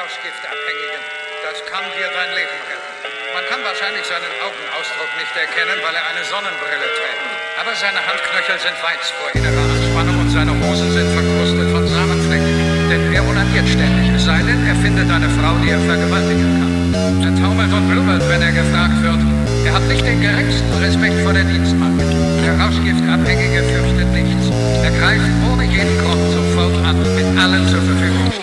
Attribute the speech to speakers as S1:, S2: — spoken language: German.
S1: Rauschgiftabhängigen. Das kann dir dein Leben retten. Man kann wahrscheinlich seinen Augenausdruck nicht erkennen, weil er eine Sonnenbrille trägt. Aber seine Handknöchel sind weiß vor innerer Anspannung und seine Hosen sind verkrustet von Samenflecken. Denn er onaniert ständig, es sei denn, er findet eine Frau, die er vergewaltigen kann. Er taumelt und blubbert, wenn er gefragt wird. Er hat nicht den geringsten Respekt vor der Dienstmagd. Der Rauschgiftabhängige fürchtet nichts. Er greift ohne jeden Grund sofort an, mit allen zur Verfügung stehen.